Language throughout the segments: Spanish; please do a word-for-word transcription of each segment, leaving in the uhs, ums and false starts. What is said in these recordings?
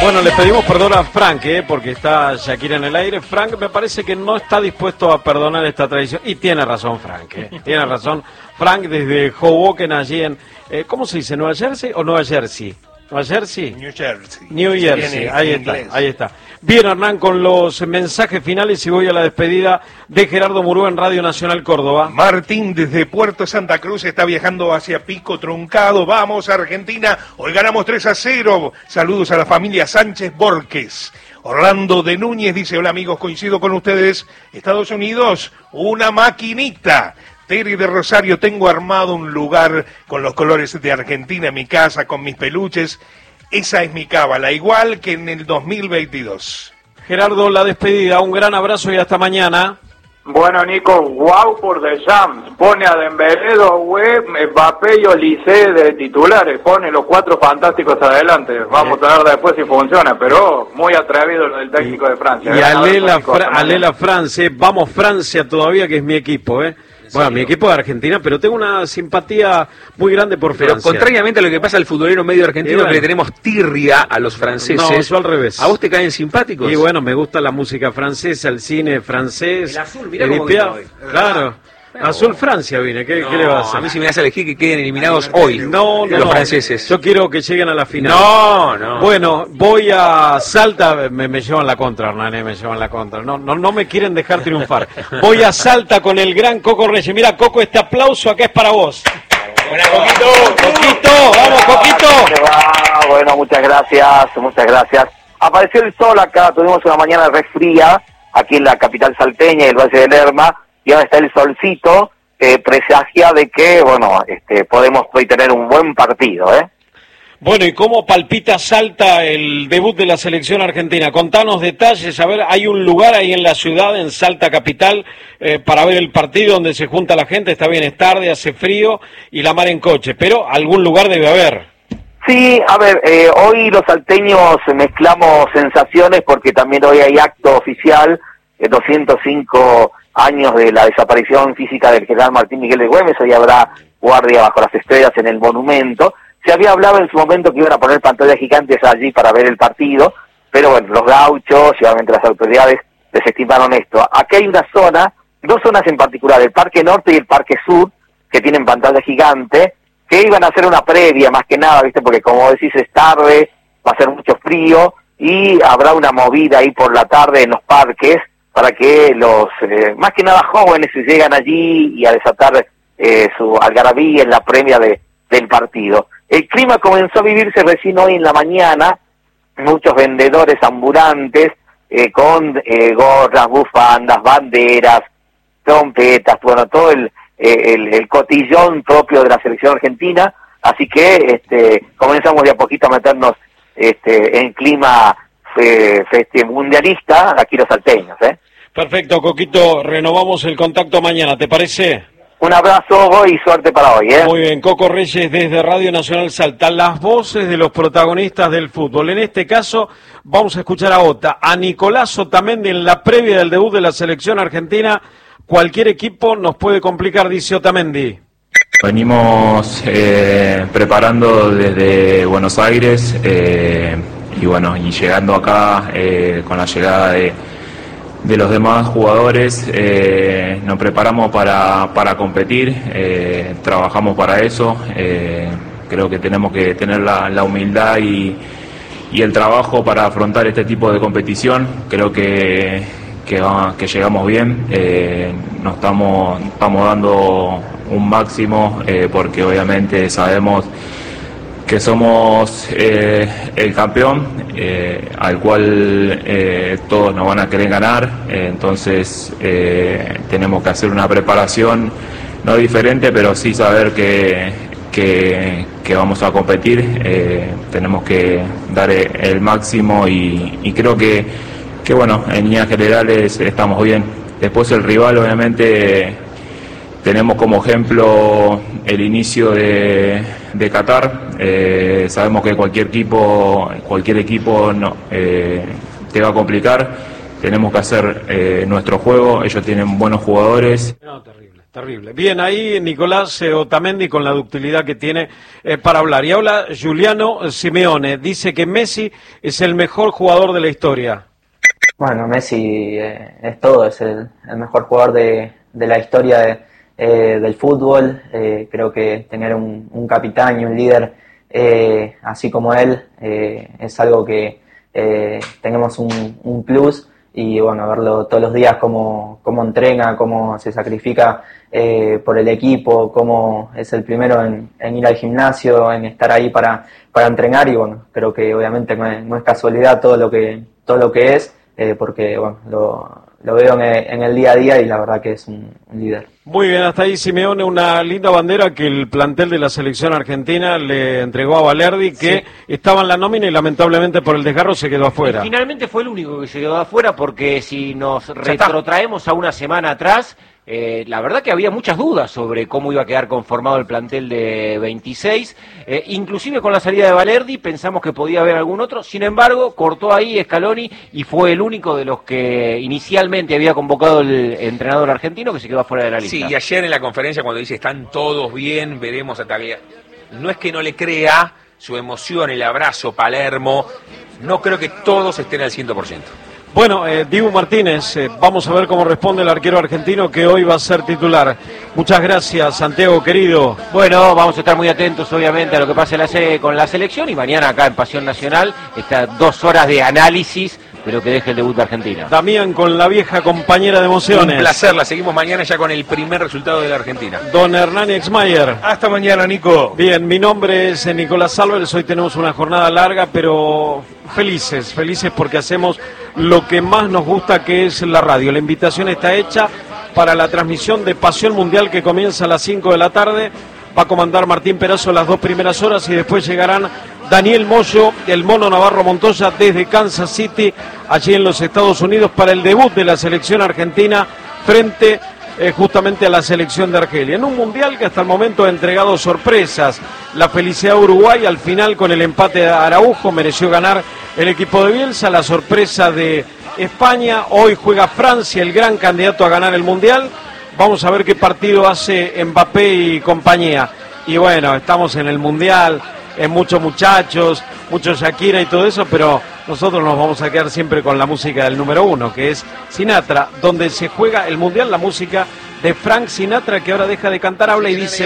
Bueno, le pedimos perdón a Frank, ¿eh? Porque está Shakira en el aire. Frank me parece que no está dispuesto a perdonar esta tradición. Y tiene razón Frank, ¿eh? Tiene razón Frank desde Hoboken, allí en... Eh, ¿Cómo se dice? ¿Nueva Jersey o Nueva Jersey? ¿Nueva Jersey? New Jersey. New Jersey, ahí está, ahí está. Bien, Hernán, con los mensajes finales y voy a la despedida de Gerardo Murúa en Radio Nacional Córdoba. Martín desde Puerto Santa Cruz está viajando hacia Pico Truncado. Vamos, Argentina, hoy ganamos tres a cero. Saludos a la familia Sánchez Borges. Orlando de Núñez dice, hola amigos, coincido con ustedes. Estados Unidos, una maquinita. Terry de Rosario, tengo armado un lugar con los colores de Argentina en mi casa, con mis peluches. Esa es mi cábala, igual que en el dos mil veintidós. Gerardo, la despedida, un gran abrazo y hasta mañana. Bueno, Nico, wow por The Shams. Pone a Dembélé, Web, Mbappé y Olise de titulares. Pone los cuatro fantásticos adelante. Vamos a ver después si funciona, pero muy atrevido lo del técnico de Francia. Y alela, Fra alela Francia, vamos Francia todavía, que es mi equipo, ¿eh? Bueno, mi equipo de Argentina, pero tengo una simpatía muy grande por Francia. Pero contrariamente a lo que pasa al futbolero medio argentino, bueno, que le tenemos tirria a los franceses. No, eso al revés. ¿A vos te caen simpáticos? Y bueno, me gusta la música francesa, el cine francés. El azul, mirá cómo vino hoy. Claro. Pero, azul Francia vine, ¿qué, no, ¿qué le va a hacer? A mí si me das a elegir que queden eliminados hoy, no, no, los no. franceses. Yo quiero que lleguen a la final. No, no. Bueno, voy a Salta, me, me llevan la contra, Hernán, me llevan la contra. No, no, no me quieren dejar triunfar. Voy a Salta con el gran Coco Reyes. Mira, Coco, este aplauso acá es para vos. Buena, Coquito. Coquito, vamos, Coquito. Bueno, muchas gracias, muchas gracias. Apareció el sol acá, tuvimos una mañana re fría aquí en la capital salteña, el Valle de Lerma. Y ahora está el solcito, eh, presagia de que, bueno, este, podemos hoy tener un buen partido, ¿eh? Bueno, ¿y cómo palpita Salta el debut de la selección argentina? Contanos detalles, a ver, hay un lugar ahí en la ciudad, en Salta capital, eh, para ver el partido donde se junta la gente, está bien, es tarde, hace frío y la mar en coche, pero algún lugar debe haber. Sí, a ver, eh, hoy los salteños mezclamos sensaciones porque también hoy hay acto oficial, eh, doscientos cinco años de la desaparición física del general Martín Miguel de Güemes. Hoy habrá guardia bajo las estrellas en el monumento. Se había hablado en su momento que iban a poner pantallas gigantes allí para ver el partido, pero bueno, los gauchos y obviamente las autoridades desestimaron esto. Aquí hay una zona, dos zonas en particular, el Parque Norte y el Parque Sur, que tienen pantalla gigante, que iban a hacer una previa más que nada, ¿viste? Porque como decís es tarde, va a ser mucho frío y habrá una movida ahí por la tarde en los parques para que los, eh, más que nada jóvenes, se llegan allí y a desatar eh, su algarabía en la previa de, del partido. El clima comenzó a vivirse recién hoy en la mañana, muchos vendedores ambulantes eh, con eh, gorras, bufandas, banderas, trompetas, bueno, todo el, eh, el, el cotillón propio de la selección argentina, así que este, comenzamos de a poquito a meternos este, en clima Eh, feste mundialista, aquí los salteños, ¿eh? Perfecto, Coquito, renovamos el contacto mañana, ¿te parece? Un abrazo y suerte para hoy, ¿eh? Muy bien, Coco Reyes desde Radio Nacional Salta, las voces de los protagonistas del fútbol. En este caso, vamos a escuchar a Ota, a Nicolás Otamendi en la previa del debut de la selección argentina. Cualquier equipo nos puede complicar, dice Otamendi. Venimos eh, preparando desde Buenos Aires, eh, y bueno, y llegando acá eh, con la llegada de, de los demás jugadores, eh, nos preparamos para, para competir, eh, trabajamos para eso, eh, creo que tenemos que tener la, la humildad y, y el trabajo para afrontar este tipo de competición. Creo que, que, que llegamos bien, eh, nos estamos, estamos dando un máximo eh, porque obviamente sabemos que somos eh, el campeón eh, al cual eh, todos nos van a querer ganar, eh, entonces eh, tenemos que hacer una preparación no diferente, pero sí saber que, que, que vamos a competir, eh, tenemos que dar el máximo y, y creo que, que bueno, en líneas generales estamos bien. Después el rival obviamente tenemos como ejemplo el inicio de, de Qatar. Eh, sabemos que cualquier equipo, cualquier equipo no, eh, te va a complicar. Tenemos que hacer eh, nuestro juego. Ellos tienen buenos jugadores. No, terrible. Terrible. Bien, ahí Nicolás eh, Otamendi con la ductilidad que tiene eh, para hablar. Y habla Giuliano Simeone, dice que Messi es el mejor jugador de la historia. Bueno, Messi eh, es todo, es el, el mejor jugador de, de la historia de, eh, del fútbol. Eh, creo que tener un, un capitán y un líder eh, así como él eh, es algo que eh, tenemos un, un plus. Y bueno, verlo todos los días, cómo, cómo entrena, cómo se sacrifica eh, por el equipo, cómo es el primero en, en ir al gimnasio, en estar ahí para, para entrenar. Y bueno, creo que obviamente no es, no es casualidad todo lo que, todo lo que es, eh, porque bueno, lo, lo veo en el, en el día a día y la verdad que es un, un líder. Muy bien, hasta ahí Simeone, una linda bandera que el plantel de la selección argentina le entregó a Balerdi, que sí. estaba en la nómina y lamentablemente por el desgarro se quedó afuera. Y finalmente fue el único que se quedó afuera, porque si nos retrotraemos a una semana atrás, eh, la verdad que había muchas dudas sobre cómo iba a quedar conformado el plantel de veintiséis, eh, inclusive con la salida de Balerdi pensamos que podía haber algún otro, sin embargo cortó ahí Scaloni y fue el único de los que inicialmente había convocado el entrenador argentino que se quedó fuera de la lista. Sí, y ayer en la conferencia cuando dice están todos bien, veremos a Tagliafico, no es que no le crea, su emoción, el abrazo, Palermo, no creo que todos estén al cien por ciento. Bueno, eh, Dibu Martínez, eh, vamos a ver cómo responde el arquero argentino que hoy va a ser titular. Muchas gracias, Santiago, querido. Bueno, vamos a estar muy atentos, obviamente, a lo que pase la se- con la selección y mañana acá en Pasión Nacional, estas dos horas de análisis de lo que deje el debut de Argentina. Damián con la vieja compañera de emociones. Un placer, la seguimos mañana ya con el primer resultado de la Argentina. Don Hernán Exmayer. Hasta mañana, Nico. Bien, mi nombre es Nicolás Álvarez, hoy tenemos una jornada larga, pero felices, felices porque hacemos lo que más nos gusta, que es la radio. La invitación está hecha para la transmisión de Pasión Mundial que comienza a las cinco de la tarde. Va a comandar Martín Perazo las dos primeras horas y después llegarán Daniel Moyo, el Mono Navarro Montoya desde Kansas City, allí en los Estados Unidos, para el debut de la selección argentina frente eh, justamente a la selección de Argelia. En un mundial que hasta el momento ha entregado sorpresas. La felicidad de Uruguay al final con el empate de Araujo, mereció ganar el equipo de Bielsa. La sorpresa de España, hoy juega Francia, el gran candidato a ganar el mundial. Vamos a ver qué partido hace Mbappé y compañía. Y bueno, estamos en el mundial, en muchos muchachos, muchos Shakira y todo eso, pero nosotros nos vamos a quedar siempre con la música del número uno, que es Sinatra, donde se juega el mundial, la música de Frank Sinatra, que ahora deja de cantar, habla y dice...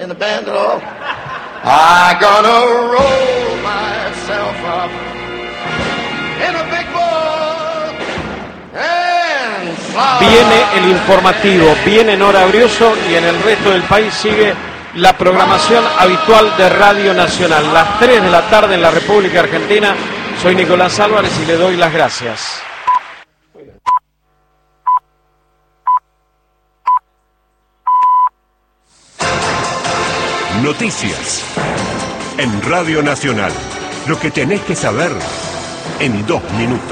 I gonna roll myself up in a big ball and fly. Viene el informativo, viene Nora Brioso y en el resto del país sigue la programación habitual de Radio Nacional. Las tres de la tarde en la República Argentina. Soy Nicolás Álvarez y le doy las gracias. Noticias en Radio Nacional. Lo que tenés que saber en dos minutos.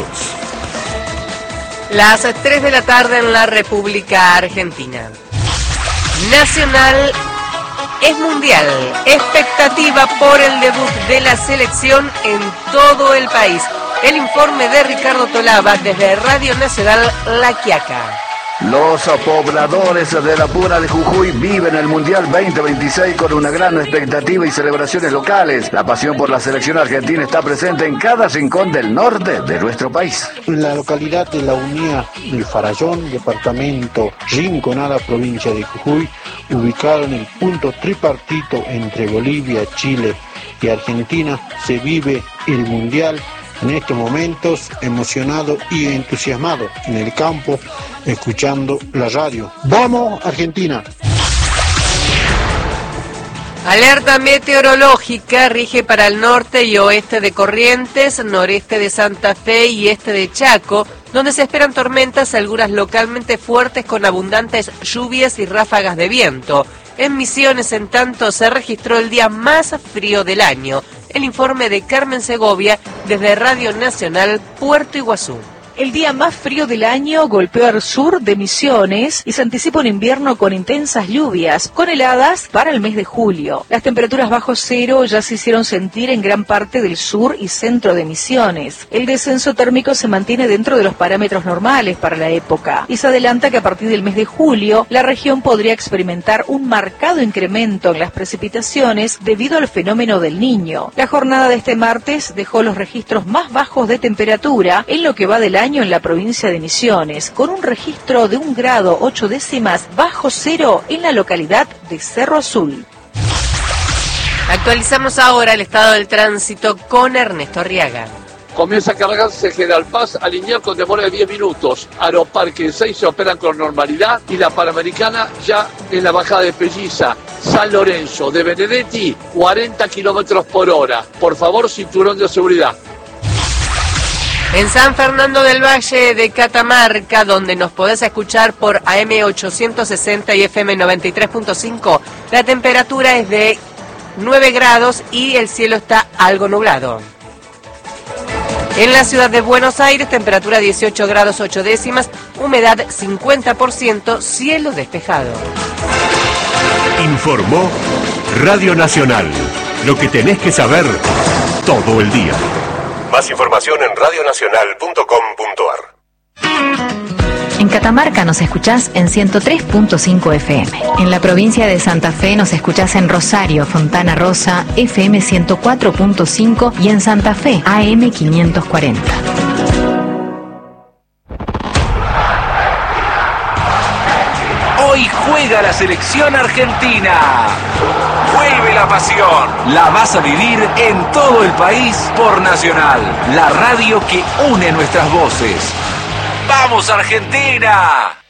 Las tres de la tarde en la República Argentina. Nacional es mundial. Expectativa por el debut de la selección en todo el país. El informe de Ricardo Tolaba desde Radio Nacional La Quiaca. Los pobladores de la Puna de Jujuy viven el Mundial veinte veintiséis con una gran expectativa y celebraciones locales. La pasión por la selección argentina está presente en cada rincón del norte de nuestro país. En la localidad de La Unía del Farallón, departamento Rinconada, provincia de Jujuy, ubicado en el punto tripartito entre Bolivia, Chile y Argentina, se vive el Mundial. En estos momentos, emocionado y entusiasmado en el campo, escuchando la radio. ¡Vamos, Argentina! Alerta meteorológica rige para el norte y oeste de Corrientes, noreste de Santa Fe y este de Chaco, donde se esperan tormentas, algunas localmente fuertes con abundantes lluvias y ráfagas de viento. En Misiones, en tanto, se registró el día más frío del año. El informe de Carmen Segovia desde Radio Nacional Puerto Iguazú. El día más frío del año golpeó al sur de Misiones y se anticipa un invierno con intensas lluvias, con heladas para el mes de julio. Las temperaturas bajo cero ya se hicieron sentir en gran parte del sur y centro de Misiones. El descenso térmico se mantiene dentro de los parámetros normales para la época y se adelanta que a partir del mes de julio la región podría experimentar un marcado incremento en las precipitaciones debido al fenómeno del Niño. La jornada de este martes dejó los registros más bajos de temperatura en lo que va del año en la provincia de Misiones, con un registro de un grado ocho décimas bajo cero en la localidad de Cerro Azul. Actualizamos ahora el estado del tránsito con Ernesto Arriaga. Comienza a cargarse General Paz a Liniers con demora de diez minutos. Aeroparque y seis se operan con normalidad y la Panamericana ya en la bajada de Pelliza. San Lorenzo de Benedetti, cuarenta kilómetros por hora. Por favor, cinturón de seguridad. En San Fernando del Valle de Catamarca, donde nos podés escuchar por A M ochocientos sesenta y F M noventa y tres punto cinco, la temperatura es de nueve grados y el cielo está algo nublado. En la ciudad de Buenos Aires, temperatura dieciocho grados ocho décimas, humedad cincuenta por ciento, cielo despejado. Informó Radio Nacional. Lo que tenés que saber todo el día. Más información en radio nacional punto com punto a r. En Catamarca nos escuchás en ciento tres punto cinco F M. En la provincia de Santa Fe nos escuchás en Rosario, Fontana Rosa, F M ciento cuatro punto cinco y en Santa Fe, A M quinientos cuarenta. Hoy juega la selección argentina. Vuelve la pasión. La vas a vivir en todo el país por Nacional, la radio que une nuestras voces. ¡Vamos, Argentina!